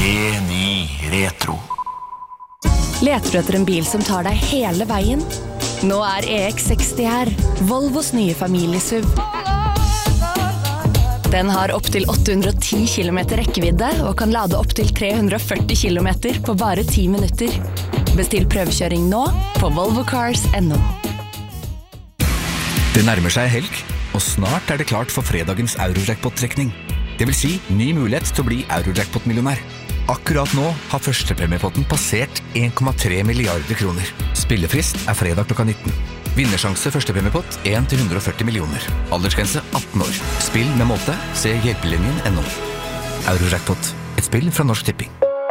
E9 Retro. Leter du etter en bil som tar deg hele veien? Nå EX60 her, Volvos nye familiesuv. Den har opp til 810 km rekkevidde og kan lade opp til 340 km på bare 10 minutter. Bestill prøvekjøring nå på volvocars.no. Det nærmer seg helg, og snart det klart for fredagens Eurojackpot-trekning. Det vil si ny mulighet til å bli Eurojackpot-millionær. Akkurat nå har førstepremiepotten passert 1,3 milliarder kroner. Spillefrist fredag klokka 19. Vinnersjanse førstepremiepott 1-140 millioner. Aldersgrense 18 år. Spill med måte. Se hjelpelinjen.no. Eurojackpot. Et spill fra Norsk Tipping.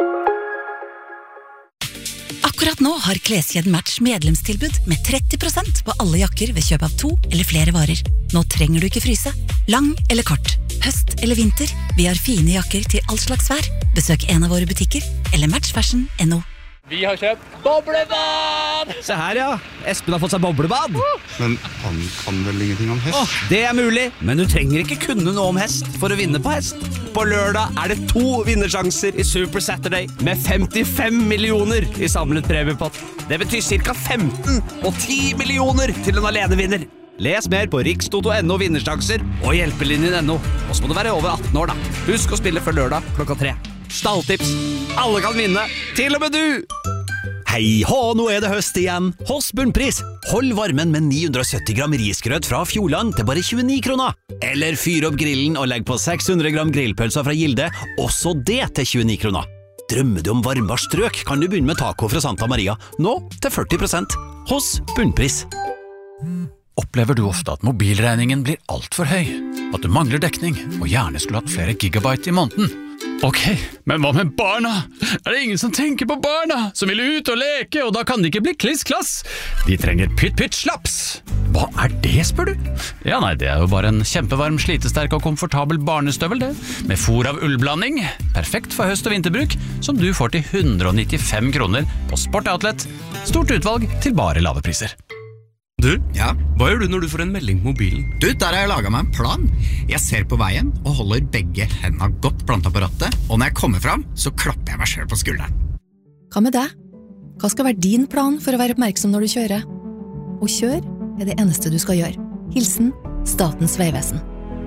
Akkurat nå har Kleskjeden Match medlemstilbud med 30% på alle jakker ved kjøp av 2 eller flere varer. Nå trenger du ikke fryse. Lang eller kort, høst eller vinter, vi har fine jakker til all slags vær. Besøk en av våre butikker eller matchfashion.no. Vi har kjøpt boblebad! Se her, ja. Espen har fått seg boblebad. Men han kan vel ingenting om hest? Det mulig, men du trenger ikke kunne noe om hest for å vinne på hest. På lørdag det 2 vinnersjanser i Super Saturday med 55 millioner i samlet premiepott. Det betyr cirka 15 og 10 millioner til en alenevinner. Les mer på rikstoto.no vinnersjanser og hjelpelinjen.no. Og så må du være over 18 år da. Husk å spille før lørdag klokka 3. Stalltips. Alle kan vinne, til og med du! Hei hå, nå det høst igjen. Hos Bunnpris. Hold varmen med 970 gram risgrøt fra Fjordland til bare 29 kroner. Eller fyr opp grillen og legg på 600 gram grillpølser fra Gilde, også det til 29 kroner. Drømmer du om varmere strøk, kan du begynne med taco fra Santa Maria, nå til 40%. Hos Bunnpris. Opplever du ofte at mobilregningen blir alt for høy? At du mangler dekning og gjerne skulle hatt flere gigabyte i måneden? Ok, men hva med barna? Det ingen som tenker på barna, som vil ut og leke, og da kan det ikke bli kliss-klass. De trenger pytt-pytt-slaps. Hva det, spør du? Ja, nei, det jo bare en kjempevarm, slitesterk og komfortabel barnestøvel, det. Med fôr av ullblanding. Perfekt for høst- og vinterbruk, som du får til 195 kroner på Sport Outlet. Stort utvalg til bare lave priser. Du, ja? Hva gjør du når du får en melding på mobilen? Du, der har jeg laget meg en plan. Jeg ser på veien og holder begge hendene godt plantet på rattet, og når jeg kommer frem, så klapper jeg meg selv på skulderen. Hva med deg? Hva skal være din plan for å være oppmerksom når du kjører? Å kjøre det eneste du skal gjøre. Hilsen Statens Vegvesen.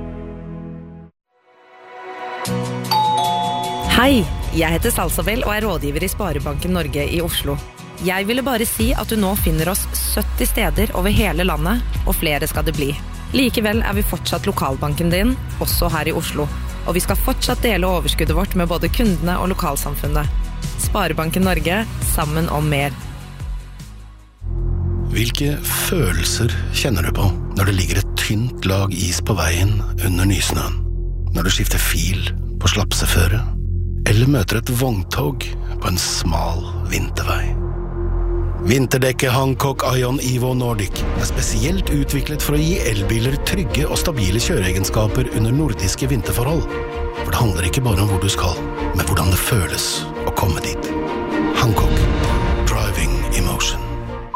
Hei, jeg heter Salsabel og rådgiver i Sparebanken Norge i Oslo. Jeg ville bare si at du nå finner oss 70 steder over hele landet, og flere skal det bli. Likevel vi fortsatt lokalbanken din, også her i Oslo. Og vi skal fortsatt dele overskuddet vårt med både kundene og lokalsamfunnet. Sparebanken Norge, sammen om mer. Hvilke følelser kjenner du på når det ligger et tynt lag is på veien under nysnøen? Når du skifter fil på slapseføre? Eller møter et vogntog på en smal vintervei? Vinterdekket Hancock Ion Evo Nordic spesielt utviklet for å gi elbiler trygge og stabile kjøreegenskaper under nordiske vinterforhold. For det handler ikke bare om hvor du skal, men hvordan det føles å komme dit.